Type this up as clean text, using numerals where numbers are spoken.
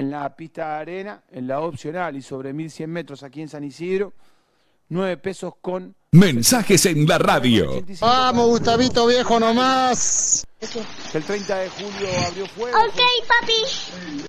en la pista de arena, en la opcional y sobre 1100 metros aquí en San Isidro, 9 pesos con... Mensajes en la radio. Vamos, Gustavito viejo nomás. El 30 de julio abrió fuego. Ok, papi.